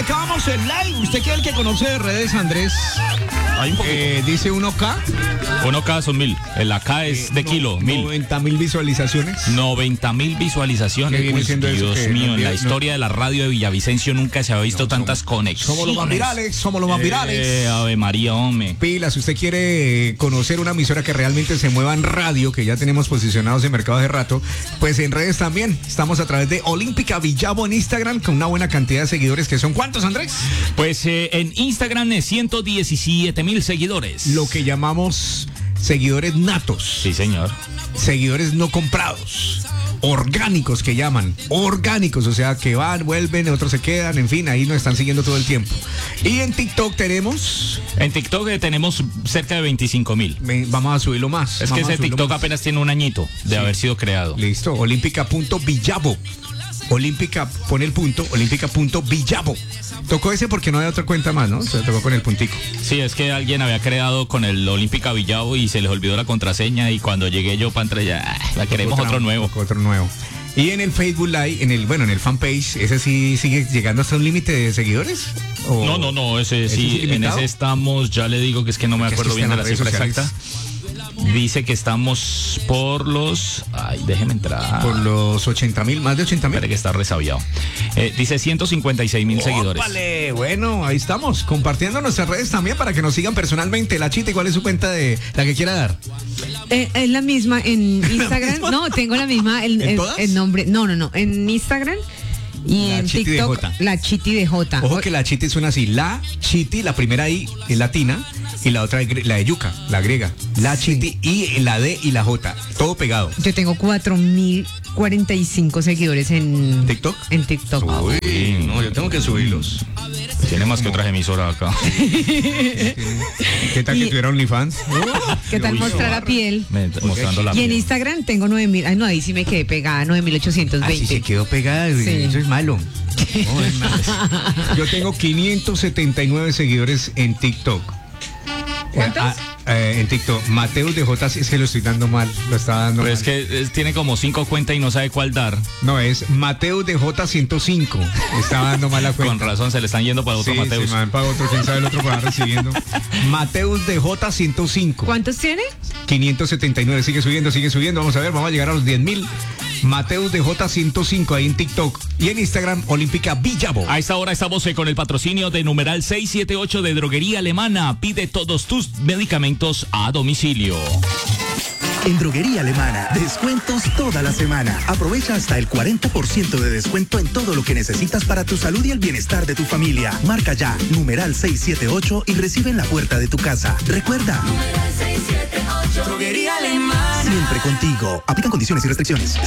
acabamos el live. ¿Usted qué es el que conoce de redes, Andrés? Hay un poquito. Dice 1K. 1K son 1000. La K es de kilo, 1000. 90.000 visualizaciones. 90.000 visualizaciones. ¿Qué viene siendo eso? Dios Que mío, no, en la no. historia de la radio de Villavicencio nunca se había visto tantas conexiones. Somos los más virales, somos los más virales. Ave María, hombre. Pilas, si usted quiere conocer una emisora que realmente se mueva en radio, que ya tenemos posicionados en mercado de rato, pues en redes también. Estamos a través de Olímpica Villavo en Instagram, con una buena cantidad de seguidores, que son ¿cuántos, Andrés? Pues en Instagram es 117.000 seguidores. Lo que llamamos seguidores natos. Sí, señor. Seguidores no comprados. Orgánicos que llaman, orgánicos, o sea, que van, vuelven, otros se quedan, en fin, ahí nos están siguiendo todo el tiempo. Y en TikTok tenemos... En TikTok tenemos cerca de 25.000. Vamos a subirlo más. Es que ese TikTok apenas tiene un añito de haber sido creado. Listo, olímpica.villavo. Olímpica, pone el punto, olímpica.villavo. Tocó ese porque no hay otra cuenta más, ¿no? Se tocó con el puntico. Sí, es que alguien había creado con el Olímpica Villavo y se les olvidó la contraseña y cuando llegué yo para entrar ya, la queremos otro nuevo. Otro nuevo. Y en el Facebook Live, en el fanpage, ¿ese sí sigue llegando hasta un límite de seguidores? No, ese sí, en ese estamos, ya le digo que es que no me acuerdo bien de la cifra exacta. Dice que estamos por los... Ay, déjeme entrar. Por los 80.000, más de 80.000. Espera que está resabiado. Dice 156.000 seguidores. Vale, bueno, ahí estamos, compartiendo nuestras redes también para que nos sigan personalmente. La Chita, ¿cuál es su cuenta de la que quiera dar? Es la misma en Instagram. No, tengo la misma. ¿En todas? El nombre. No. En Instagram. Y La en Chiti TikTok, DJ. la Chiti de J. Ojo que la Chiti suena así. La Chiti, la primera I es latina y la otra es la de yuca, la griega. La Chiti y la D y la J. Todo pegado. Yo tengo 4.045 seguidores en ¿TikTok? En TikTok. Uy, no, yo tengo que subirlos. Tiene más que otras emisoras acá. ¿Qué tal que tuviera OnlyFans? ¿Qué tal mostrar la piel? Mostrando la Y en piel. Instagram tengo 9.000. Ay, no, ahí sí me quedé pegada, 9.820. Así se quedó pegada. Sí. Eso es malo. No, es malo. Yo tengo 579 seguidores en TikTok. ¿Cuántos? En TikTok. Mateus de J, es que lo estoy dando mal. Lo estaba dando Pero mal. es que tiene como 5 cuentas y no sabe cuál dar. No, es Mateus de J 105. Estaba dando mal la cuenta. Con razón, se le están yendo para otro Sí, Mateus. se me van para otro, quién sabe el otro para recibiendo. Mateus de J 105. ¿Cuántos tiene? 579, sigue subiendo. Vamos a ver, vamos a llegar a los 10.000. Mateus de J 105 ahí en TikTok. Y en Instagram, Olímpica Villavo. A esta hora estamos con el patrocinio de numeral 678 de Droguería Alemana. Pide todos tus medicamentos a domicilio. En Droguería Alemana, descuentos toda la semana. Aprovecha hasta el 40% de descuento en todo lo que necesitas para tu salud y el bienestar de tu familia. Marca ya, numeral 678 y recibe en la puerta de tu casa. Recuerda, Numeral 678. Droguería Alemana. siempre contigo. Aplican condiciones y restricciones.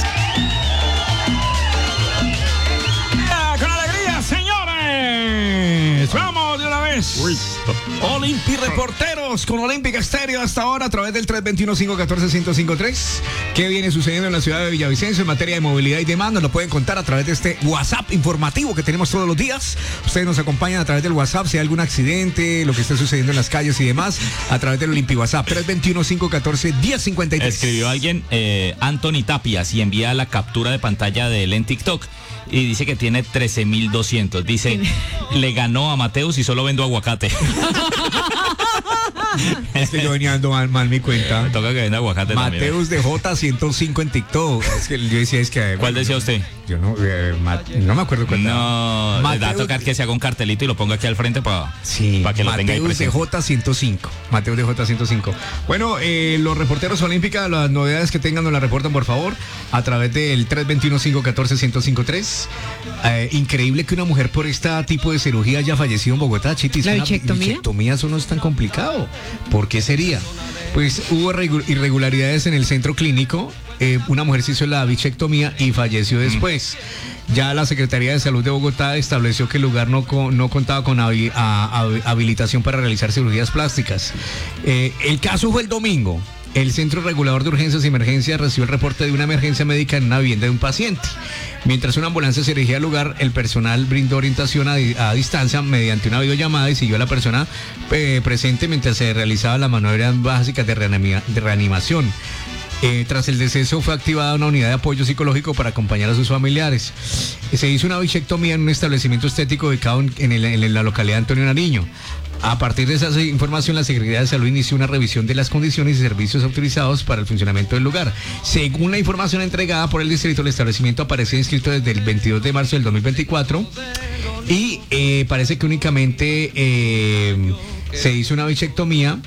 ¡Con alegría, señores! ¡Vamos de una vez! Olimpi Reporteros con Olímpica Estéreo hasta ahora a través del 321-514-1053. ¿Qué viene sucediendo en la ciudad de Villavicencio en materia de movilidad y demanda? Lo pueden contar a través de este WhatsApp informativo que tenemos todos los días. Ustedes nos acompañan a través del WhatsApp si hay algún accidente, lo que esté sucediendo en las calles y demás, a través del Olimpi WhatsApp 321-514-1053. Escribió alguien, Anthony Tapias, y envía la captura de pantalla de él en TikTok. Y dice que tiene 13.200. Dice, le ganó a Mateus y solo vendo aguacate. Es que yo venía dando mal mi cuenta. Me toca que venda aguacate también. Mateus de J 105 en TikTok. Es que yo decía, es que... ¿Cuál decía usted? Yo no me acuerdo cuál. No, le da a Mateus- tocar que se haga un cartelito y lo ponga aquí al frente para Sí, que lo tenga ahí Mateus de presente. J 105. Mateus de J 105. Bueno, los reporteros olímpicos, las novedades que tengan nos las reportan, por favor, a través del 321-514-1053. Increíble que una mujer por este tipo de cirugía haya fallecido en Bogotá, Chitis. ¿La Una bichectomía? eso no es tan complicado. ¿Por qué sería? Pues hubo irregularidades en el centro clínico. Una mujer se hizo la bichectomía y falleció después. Ya la Secretaría de Salud de Bogotá estableció que el lugar no contaba con habilitación para realizar cirugías plásticas. El caso fue el domingo. El Centro Regulador de Urgencias y Emergencias recibió el reporte de una emergencia médica en una vivienda de un paciente. Mientras una ambulancia se dirigía al lugar, el personal brindó orientación a distancia mediante una videollamada y siguió a la persona presente mientras se realizaban las maniobras básicas de reanimación. Tras el deceso fue activada una unidad de apoyo psicológico para acompañar a sus familiares. Se hizo una bichectomía en un establecimiento estético ubicado en la localidad de Antonio Nariño. A partir de esa información, la Secretaría de Salud inició una revisión de las condiciones y servicios autorizados para el funcionamiento del lugar. Según la información entregada por el distrito, el establecimiento aparecía inscrito desde el 22 de marzo del 2024 y parece que únicamente se hizo una bichectomía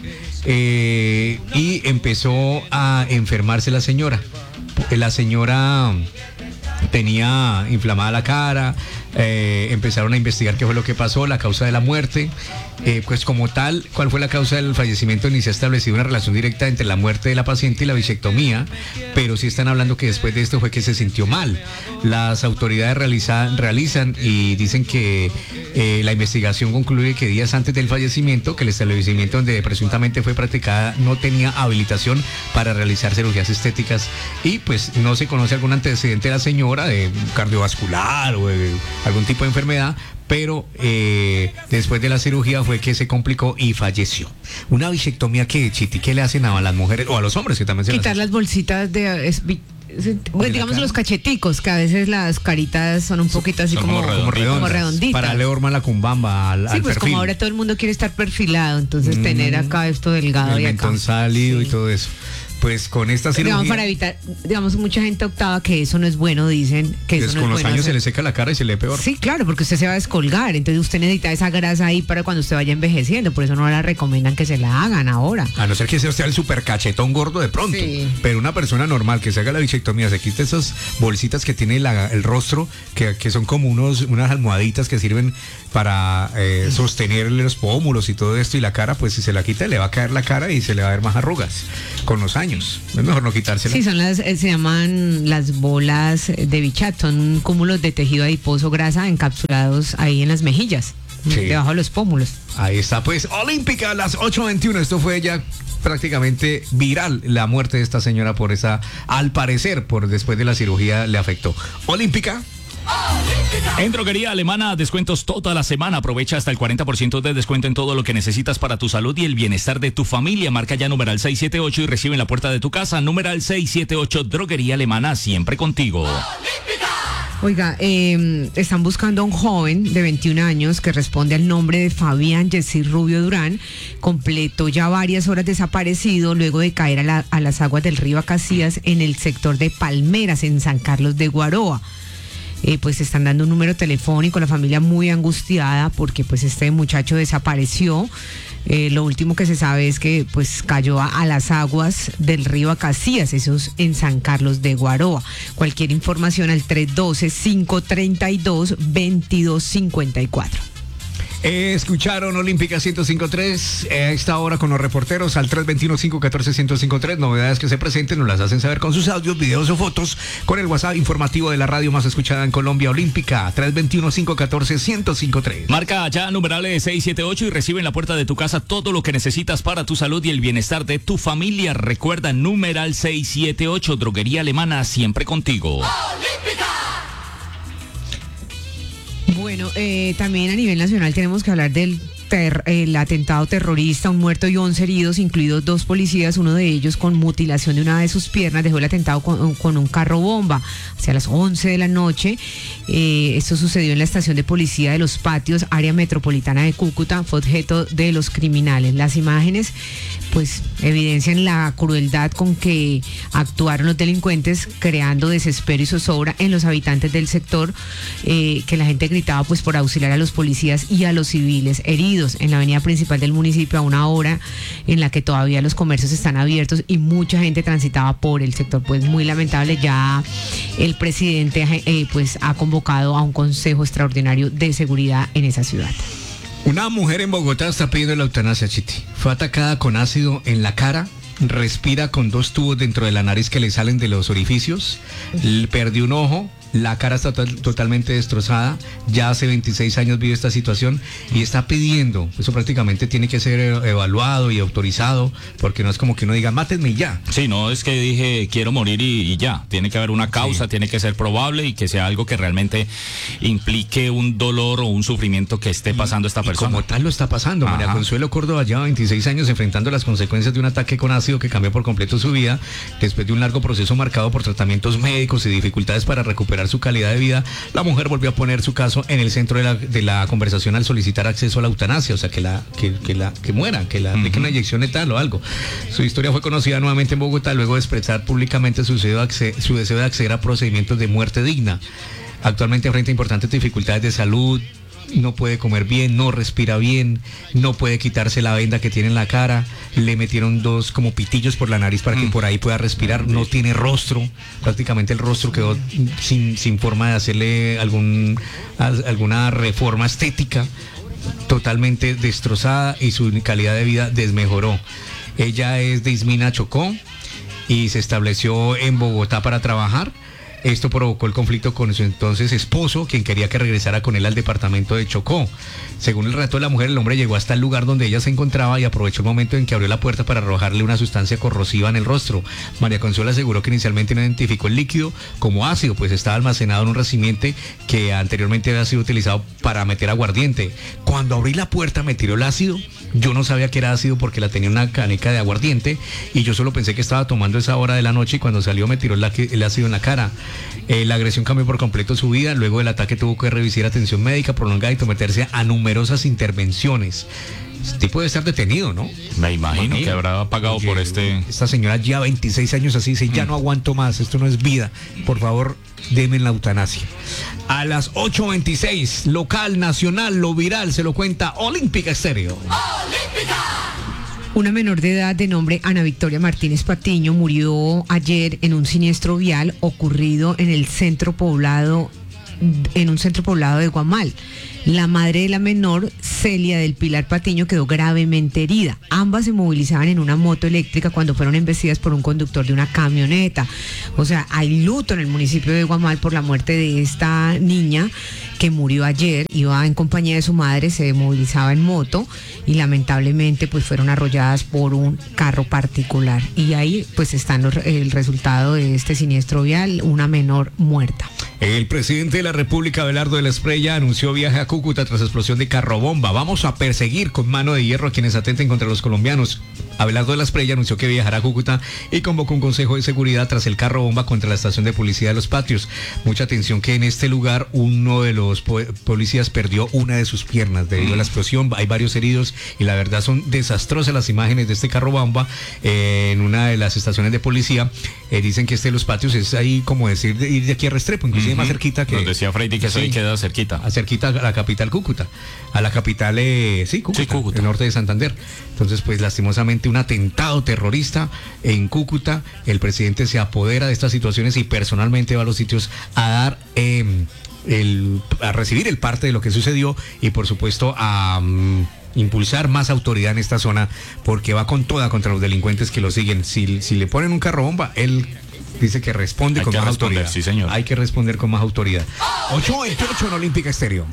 y empezó a enfermarse la señora. La señora tenía inflamada la cara, empezaron a investigar qué fue lo que pasó, la causa de la muerte. Pues como tal, ¿cuál fue la causa del fallecimiento? Ni se ha establecido una relación directa entre la muerte de la paciente y la bichectomía, pero sí están hablando que después de esto fue que se sintió mal. Las autoridades realizan y dicen que la investigación concluye que días antes del fallecimiento, que el establecimiento donde presuntamente fue practicada no tenía habilitación para realizar cirugías estéticas y pues no se conoce algún antecedente de la señora de cardiovascular o de algún tipo de enfermedad, pero después de la cirugía fue que se complicó y falleció. Una bichectomía que, Chiti, ¿qué le hacen a las mujeres o a los hombres que también se quitar las bolsitas digamos los cacheticos, que a veces las caritas son un poquito así como redonditas. Para darle forma a la cumbamba, al pues perfil. Como ahora todo el mundo quiere estar perfilado, entonces tener acá esto delgado el y acá. mentón salido y todo eso. Pues con esta cirugía... Digamos, para evitar, mucha gente optaba que eso no es bueno, dicen que eso no es bueno. Con los años se le seca la cara y se le ve peor. Sí, claro, porque usted se va a descolgar, entonces usted necesita esa grasa ahí para cuando usted vaya envejeciendo, por eso no la recomiendan que se la hagan ahora. A no ser que sea usted el super cachetón gordo de pronto, sí. Pero una persona normal que se haga la bichectomía, se quite esas bolsitas que tiene el rostro, que son como unas almohaditas que sirven para sostener los pómulos y todo esto, y la cara, pues si se la quita le va a caer la cara y se le va a ver más arrugas con los años. Es mejor no quitársela. Sí, se llaman las bolas de Bichat, son cúmulos de tejido adiposo grasa encapsulados ahí en las mejillas, sí, debajo de los pómulos. Ahí está, pues, Olímpica a las 8:21. Esto fue ya prácticamente viral, la muerte de esta señora por esa, al parecer, después de la cirugía le afectó. Olímpica. En Droguería Alemana, descuentos toda la semana. Aprovecha hasta el 40% de descuento en todo lo que necesitas para tu salud y el bienestar de tu familia. Marca ya numeral 678 y recibe en la puerta de tu casa. Numeral 678, Droguería Alemana, siempre contigo. Oiga, están buscando a un joven de 21 años que responde al nombre de Fabián Yesir Rubio Durán. Completó ya varias horas desaparecido luego de caer a las aguas del río Acacías en el sector de Palmeras, en San Carlos de Guaroa. Pues están dando un número telefónico, la familia muy angustiada porque pues este muchacho desapareció. Lo último que se sabe es que pues cayó a las aguas del río Acacías, eso es en San Carlos de Guaroa. Cualquier información al 312-532-2254. Escucharon Olímpica 105.3 a esta hora con los reporteros al 321-514-1053. Novedades que se presenten, nos las hacen saber con sus audios, videos o fotos con el WhatsApp informativo de la radio más escuchada en Colombia, Olímpica 321-514-1053. Marca ya numerales 678 y recibe en la puerta de tu casa todo lo que necesitas para tu salud y el bienestar de tu familia. Recuerda, numeral 678, Droguería Alemana, siempre contigo. ¡Olímpica! Bueno, también a nivel nacional tenemos que hablar del el atentado terrorista, un muerto y 11 heridos, incluidos 2 policías, uno de ellos con mutilación de una de sus piernas. Dejó el atentado con un carro bomba hacia las 11 de la noche. Esto sucedió en la estación de policía de Los Patios, área metropolitana de Cúcuta. Fue objeto de los criminales. Las imágenes pues evidencian la crueldad con que actuaron los delincuentes, creando desespero y zozobra en los habitantes del sector, que la gente gritaba pues por auxiliar a los policías y a los civiles heridos en la avenida principal del municipio, a una hora en la que todavía los comercios están abiertos y mucha gente transitaba por el sector. Pues muy lamentable. Ya el presidente pues ha convocado a un consejo extraordinario de seguridad en esa ciudad. Una mujer en Bogotá está pidiendo la eutanasia, Chiti. Fue atacada con ácido en la cara, respira con 2 tubos dentro de la nariz que le salen de los orificios, perdió un ojo, la cara está totalmente destrozada, ya hace 26 años vive esta situación y está pidiendo, eso prácticamente tiene que ser evaluado y autorizado, porque no es como que uno diga, mátenme y ya. Sí, no es que dije quiero morir y ya, tiene que haber una causa, tiene que ser probable y que sea algo que realmente implique un dolor o un sufrimiento que esté pasando esta persona. Como tal lo está pasando. Ajá. María Consuelo Córdoba lleva 26 años enfrentando las consecuencias de un ataque con ácido que cambió por completo su vida. Después de un largo proceso marcado por tratamientos médicos y dificultades para recuperar su calidad de vida, la mujer volvió a poner su caso en el centro de la conversación al solicitar acceso a la eutanasia, o sea, que muera, que la apliquen una inyección letal o algo. Su historia fue conocida nuevamente en Bogotá luego de expresar públicamente su deseo de acceder a procedimientos de muerte digna. Actualmente enfrenta importantes dificultades de salud, no puede comer bien, no respira bien, no puede quitarse la venda que tiene en la cara, le metieron 2 como pitillos por la nariz para que por ahí pueda respirar, no tiene rostro, prácticamente el rostro quedó sin forma de hacerle alguna reforma estética, totalmente destrozada y su calidad de vida desmejoró. Ella es de Ismina, Chocó, y se estableció en Bogotá para trabajar. Esto provocó el conflicto con su entonces esposo, quien quería que regresara con él al departamento de Chocó. Según el relato de la mujer, el hombre llegó hasta el lugar donde ella se encontraba y aprovechó el momento en que abrió la puerta para arrojarle una sustancia corrosiva en el rostro. María Consuelo aseguró que inicialmente no identificó el líquido como ácido, pues estaba almacenado en un recipiente que anteriormente había sido utilizado para meter aguardiente. Cuando abrí la puerta me tiró el ácido. Yo no sabía que era ácido porque la tenía en una caneca de aguardiente y yo solo pensé que estaba tomando esa hora de la noche y cuando salió me tiró el ácido en la cara. La agresión cambió por completo su vida. Luego del ataque tuvo que recibir atención médica prolongada y someterse a numerosas intervenciones. Este tipo debe estar detenido, ¿no? Me imagino que habrá pagado por Esta señora ya 26 años así, dice, ya no aguanto más, esto no es vida. Por favor, denme la eutanasia. A las 8:26, local, nacional, lo viral, se lo cuenta Olímpica Estéreo. Una menor de edad de nombre Ana Victoria Martínez Patiño murió ayer en un siniestro vial ocurrido en un centro poblado de Guamal. La madre de la menor, Celia del Pilar Patiño, quedó gravemente herida. Ambas se movilizaban en una moto eléctrica cuando fueron embestidas por un conductor de una camioneta. O sea, hay luto en el municipio de Guamal por la muerte de esta niña que murió ayer. Iba en compañía de su madre, se movilizaba en moto y lamentablemente pues fueron arrolladas por un carro particular. Y ahí pues está el resultado de este siniestro vial, una menor muerta. El presidente de la República, Abelardo de la Espriella, anunció viaje a Cúcuta tras explosión de carro bomba. Vamos a perseguir con mano de hierro a quienes atenten contra los colombianos. Abelardo de la Espriella anunció que viajará a Cúcuta y convocó un consejo de seguridad tras el carro bomba contra la estación de policía de Los Patios. Mucha atención que en este lugar uno de los policías perdió una de sus piernas debido a la explosión. Hay varios heridos y la verdad son desastrosas las imágenes de este carro bomba en una de las estaciones de policía. Dicen que Los Patios es ahí como decir ir de aquí a Restrepo, inclusive más cerquita que... Nos decía Freddy que sí, queda cerquita. Cerquita a la capital Cúcuta. A la capital, Cúcuta, el norte de Santander. Entonces, pues lastimosamente un atentado terrorista en Cúcuta. El presidente se apodera de estas situaciones y personalmente va a los sitios a dar... a recibir el parte de lo que sucedió y por supuesto a impulsar más autoridad en esta zona porque va con toda contra los delincuentes que lo siguen. Si le ponen un carro bomba, él dice que responde con más autoridad. Sí, señor. Hay que responder con más autoridad. 8:28 en Olímpica Estéreo.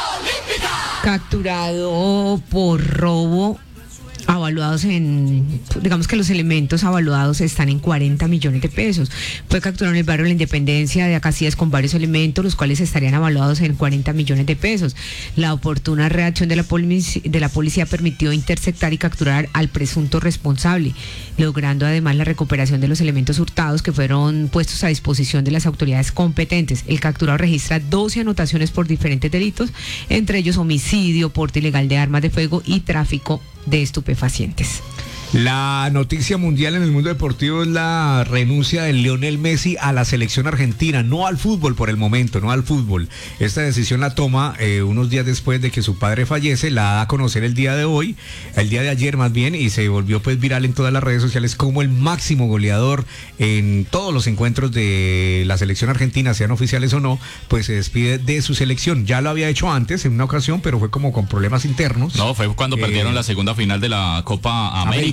Capturado por robo, avaluados digamos que los elementos avaluados están en 40 millones de pesos. Fue capturado en el barrio de la Independencia de Acacías con varios elementos, los cuales estarían avaluados en 40 millones de pesos. La oportuna reacción de la policía permitió interceptar y capturar al presunto responsable, logrando además la recuperación de los elementos hurtados que fueron puestos a disposición de las autoridades competentes. El capturado registra 12 anotaciones por diferentes delitos, entre ellos homicidio, porte ilegal de armas de fuego y tráfico de estupefacientes. La noticia mundial en el mundo deportivo es la renuncia de Lionel Messi a la selección argentina, no al fútbol por el momento, no al fútbol. Esta decisión la toma unos días después de que su padre fallece, la da a conocer el día de ayer más bien, y se volvió pues viral en todas las redes sociales como el máximo goleador en todos los encuentros de la selección argentina, sean oficiales o no, pues se despide de su selección. Ya lo había hecho antes en una ocasión, pero fue como con problemas internos. No, fue cuando perdieron la segunda final de la Copa América.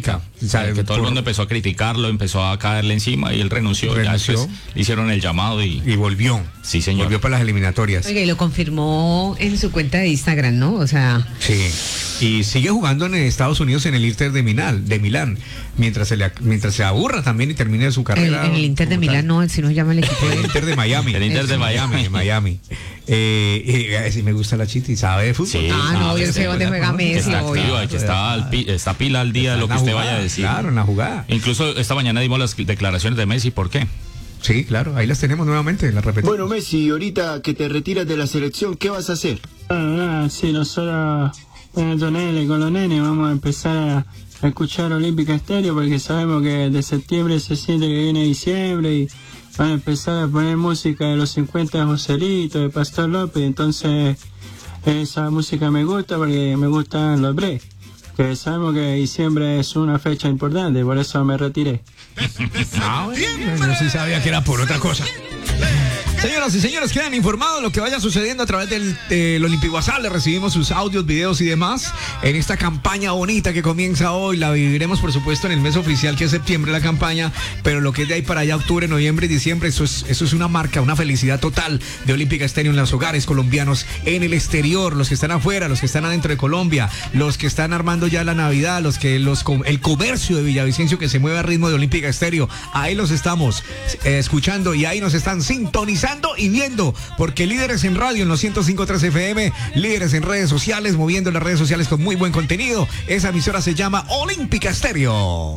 marca. O sea, que todo el mundo empezó a criticarlo, empezó a caerle encima y él renunció. Ya después le hicieron el llamado y volvió. Sí, señor. Volvió para las eliminatorias. Oiga, y lo confirmó en su cuenta de Instagram, ¿no? O sea... Sí. Y sigue jugando en Estados Unidos en el Inter de Milán, mientras se aburra también y termine su carrera. En el Inter de Milán, no, si no llama el equipo El Inter de Miami. El Inter de Miami. Sí me gusta la Chiti, ¿sabe de fútbol? Sí, no, yo sé dónde juega Messi. Está activa, que está pila al día de lo que usted vaya a decir. Claro, en la jugada. Incluso esta mañana dimos las declaraciones de Messi, ¿por qué? Sí, claro, ahí las tenemos nuevamente, las repetimos. Bueno, Messi, ahorita que te retiras de la selección, ¿qué vas a hacer? Sí, nosotros con los nenes vamos a empezar a escuchar Olímpica Estéreo porque sabemos que de septiembre se siente que viene diciembre y van a empezar a poner música de los 50 de Joselito, de Pastor López, entonces esa música me gusta porque me gustan los breaks, que sabemos que diciembre es una fecha importante, por eso me retiré. Yo sí sabía que era por otra cosa. Señoras y señores, quedan informados de lo que vaya sucediendo a través del Olímpico WhatsApp. Le recibimos sus audios, videos y demás en esta campaña bonita que comienza hoy. La viviremos, por supuesto, en el mes oficial que es septiembre la campaña, pero lo que es de ahí para allá, octubre, noviembre y diciembre, eso es una marca, una felicidad total de Olímpica Estéreo en los hogares colombianos, en el exterior, los que están afuera, los que están adentro de Colombia, los que están armando ya la Navidad, el comercio de Villavicencio que se mueve a ritmo de Olímpica Estéreo. Ahí los estamos escuchando y ahí nos están sintonizando y viendo, porque líderes en radio en los 105.3 FM, líderes en redes sociales, moviendo las redes sociales con muy buen contenido. Esa emisora se llama Olímpica Estéreo.